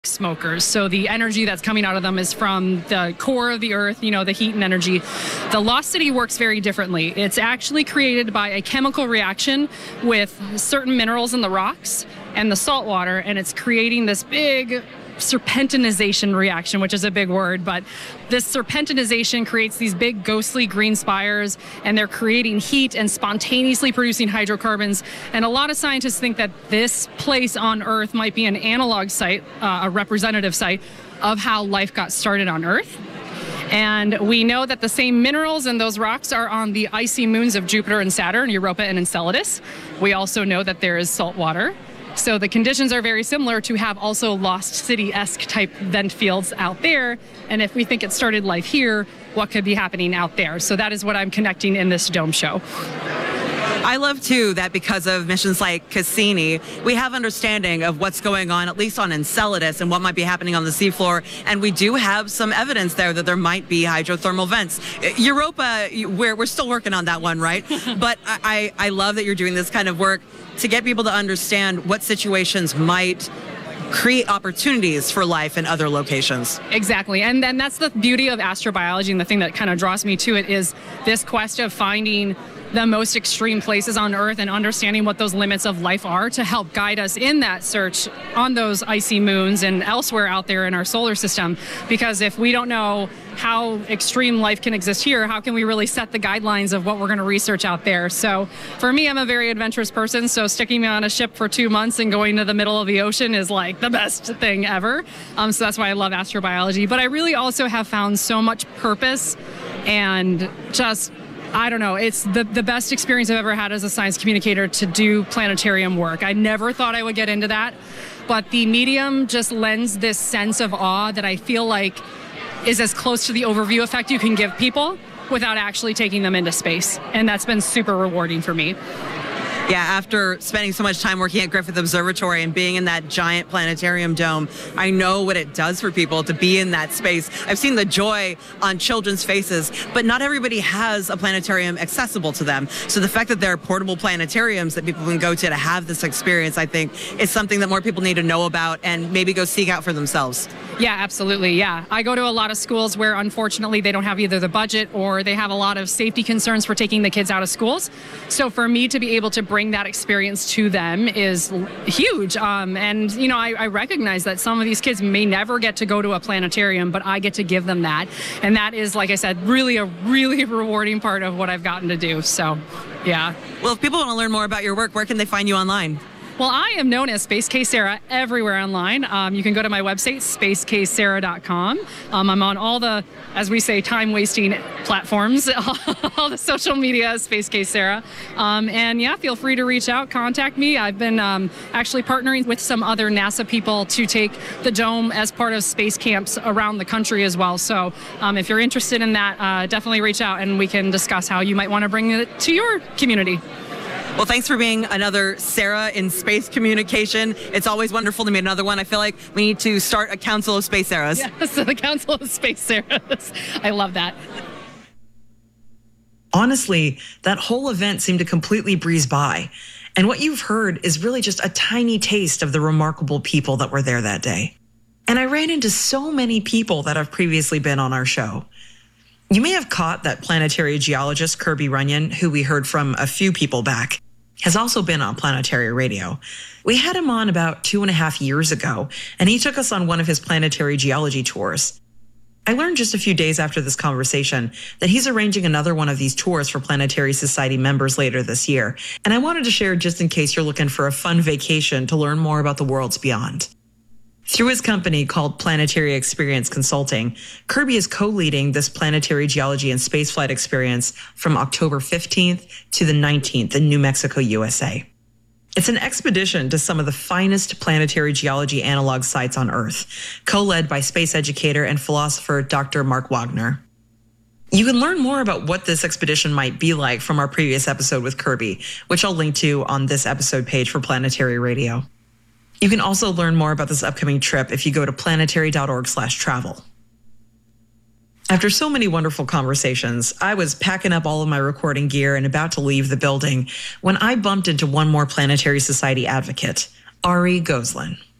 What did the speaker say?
smokers. So the energy that's coming out of them is from the core of the earth, the heat and energy. The Lost City works very differently. It's actually created by a chemical reaction with certain minerals in the rocks and the salt water, and it's creating this big serpentinization reaction, which is a big word, but this serpentinization creates these big ghostly green spires, and they're creating heat and spontaneously producing hydrocarbons. And a lot of scientists think that this place on Earth might be an analog site, a representative site of how life got started on Earth. And we know that the same minerals in those rocks are on the icy moons of Jupiter and Saturn, Europa and Enceladus. We also know that there is salt water. So the conditions are very similar to have also Lost City-esque type vent fields out there. And if we think it started life here, what could be happening out there? So that is what I'm connecting in this dome show. I love, too, that because of missions like Cassini, we have understanding of what's going on, at least on Enceladus, and what might be happening on the seafloor. And we do have some evidence there that there might be hydrothermal vents. Europa, we're still working on that one, right? But I love that you're doing this kind of work to get people to understand what situations might create opportunities for life in other locations. Exactly. And then that's the beauty of astrobiology, and the thing that kind of draws me to it is this quest of finding the most extreme places on Earth and understanding what those limits of life are to help guide us in that search on those icy moons and elsewhere out there in our solar system. Because if we don't know how extreme life can exist here, how can we really set the guidelines of what we're going to research out there? So for me, I'm a very adventurous person, so sticking me on a ship for 2 months and going to the middle of the ocean is like the best thing ever. So that's why I love astrobiology. But I really also have found so much purpose and just, I don't know, it's the best experience I've ever had as a science communicator to do planetarium work. I never thought I would get into that, but the medium just lends this sense of awe that I feel like is as close to the overview effect you can give people without actually taking them into space. And that's been super rewarding for me. Yeah, after spending so much time working at Griffith Observatory and being in that giant planetarium dome, I know what it does for people to be in that space. I've seen the joy on children's faces, but not everybody has a planetarium accessible to them. So the fact that there are portable planetariums that people can go to have this experience, I think, is something that more people need to know about and maybe go seek out for themselves. Yeah, absolutely. Yeah. I go to a lot of schools where, unfortunately, they don't have either the budget or they have a lot of safety concerns for taking the kids out of schools. So for me to be able to bring that experience to them is huge. And, I recognize that some of these kids may never get to go to a planetarium, but I get to give them that. And that is, like I said, really a really rewarding part of what I've gotten to do. So, yeah. Well, if people want to learn more about your work, where can they find you online? Well, I am known as Space K Sarah everywhere online. You can go to my website, spaceksarah.com. I'm on all the, as we say, time-wasting platforms, all the social media, Space K Sarah. And yeah, feel free to reach out, contact me. I've been actually partnering with some other NASA people to take the dome as part of space camps around the country as well. So if you're interested in that, definitely reach out and we can discuss how you might want to bring it to your community. Well, thanks for being another Sarah in space communication. It's always wonderful to meet another one. I feel like we need to start a Council of Space Sarahs. Yes, the Council of Space Sarahs. I love that. Honestly, that whole event seemed to completely breeze by. And what you've heard is really just a tiny taste of the remarkable people that were there that day. And I ran into so many people that have previously been on our show. You may have caught that planetary geologist Kirby Runyon, who we heard from a few people back, has also been on Planetary Radio. We had him on about 2.5 years ago, and he took us on one of his planetary geology tours. I learned just a few days after this conversation that he's arranging another one of these tours for Planetary Society members later this year, and I wanted to share just in case you're looking for a fun vacation to learn more about the worlds beyond. Through his company called Planetary Experience Consulting, Kirby is co-leading this planetary geology and spaceflight experience from October 15th to the 19th in New Mexico, USA. It's an expedition to some of the finest planetary geology analog sites on Earth, co-led by space educator and philosopher Dr. Mark Wagner. You can learn more about what this expedition might be like from our previous episode with Kirby, which I'll link to on this episode page for Planetary Radio. You can also learn more about this upcoming trip if you go to planetary.org/travel. After so many wonderful conversations, I was packing up all of my recording gear and about to leave the building when I bumped into one more Planetary Society advocate, Ari Gozlan.